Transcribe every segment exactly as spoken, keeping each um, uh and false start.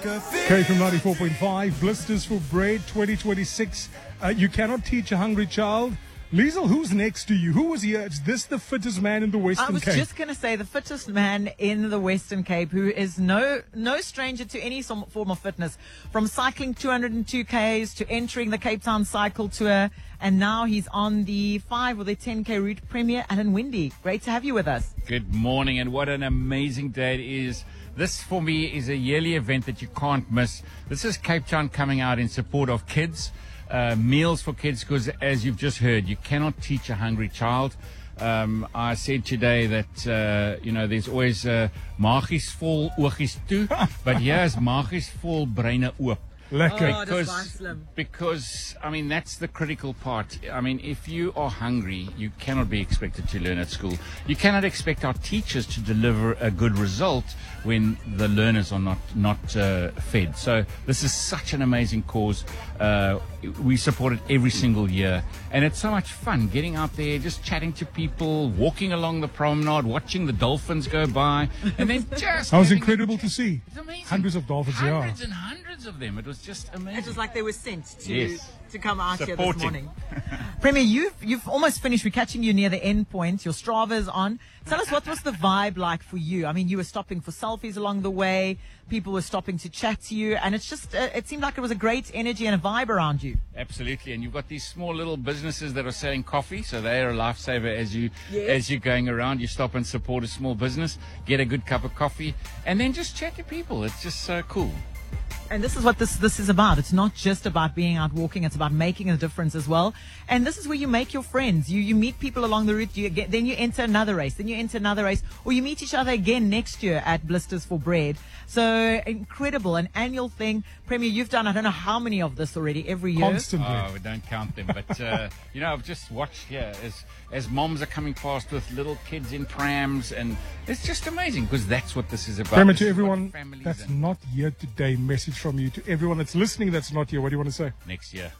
K from ninety-four point five, Blisters for Bread twenty twenty-six. Uh, you cannot teach a hungry child. Liesel, who's next to you? Who was here? Is this the fittest man in the Western I was Cape? just going to say the fittest man in the Western Cape, who is no no stranger to any som- form of fitness, from cycling two hundred two Ks to entering the Cape Town Cycle Tour, and now he's on the five or the ten K route. Premier Alan Winde, great to have you with us. Good morning, and what an amazing day it is. This, for me, is a yearly event that you can't miss. This is Cape Town coming out in support of kids, uh, meals for kids, because as you've just heard, you cannot teach a hungry child. Um, I said today that, uh, you know, there's always uh, maag is vol, oog is toe, but here's maag is vol, breine oop. Lekker. Oh, Because, that's slim. because, I mean, that's the critical part. I mean, if you are hungry, you cannot be expected to learn at school. You cannot expect our teachers to deliver a good result when the learners are not, not uh, fed. So this is such an amazing cause. Uh, we support it every single year. And it's so much fun getting out there, just chatting to people, walking along the promenade, watching the dolphins go by, and then just... That was having a incredible chat. to see. It's amazing. Hundreds of dolphins, yeah. Hundreds and hundreds of them. It was just amazing. It was like they were sent to Yes. to come out here this Supporting. morning. Premier, you've you've almost finished. We're catching you near the end point. Your Strava's on. Tell us, what was the vibe like for you? I mean, you were stopping for selfies along the way. People were stopping to chat to you, and it's just uh, it seemed like it was a great energy and a vibe around you. Absolutely, and you've got these small little businesses that are selling coffee, so they are a lifesaver as you Yes. as you're going around. You stop and support a small business, get a good cup of coffee, and then just chat to people. It's just so cool. And this is what this this is about. It's not just about being out walking. It's about making a difference as well. And this is where you make your friends. You you meet people along the route. You get, then you enter another race. Then you enter another race. Or you meet each other again next year at Blisters for Bread. So incredible. An annual thing. Premier, you've done, I don't know how many of this already, every year. Constantly. Oh, we don't count them, but uh, you know, I've just watched here as as moms are coming past with little kids in prams, and it's just amazing because that's what this is about. Remember, This to is what everyone families that's and- not here today, message from you. To everyone that's listening that's not here, what do you want to say? next year.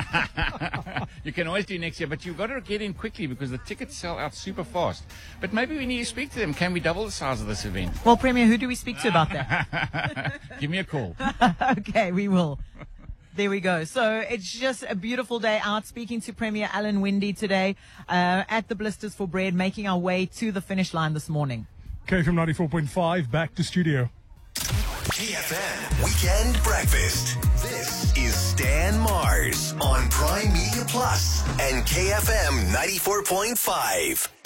You can always do next year, but you've got to get in quickly because the tickets sell out super fast. But maybe we need to speak to them. Can we double the size of this event? Well, Premier, who do we speak to about that? Give me a call. Okay, we will. There we go. So it's just a beautiful day out. Speaking to Premier Alan Winde today uh, at the Blisters for Bread, making our way to the finish line this morning. K from ninety-four point five, back to studio. K F M Weekend Breakfast. This is Stan Mars on Prime Media Plus and K F M ninety-four point five.